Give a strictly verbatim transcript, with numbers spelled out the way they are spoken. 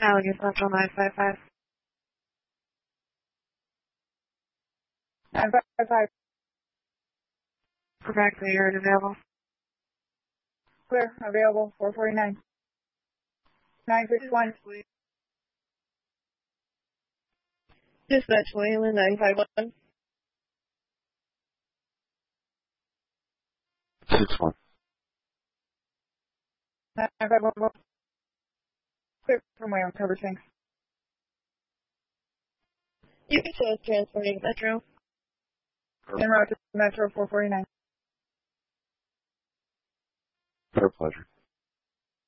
Allegheny Central nine five five. nine five five. Correct, you're available. Clear, available, four forty-nine. nine six one. Dispatch Wayland nine five one. six one. nine five one. Clear from Wayland, cover tanks. You can show us transporting Metro. En route to Metro four forty-nine. Our pleasure.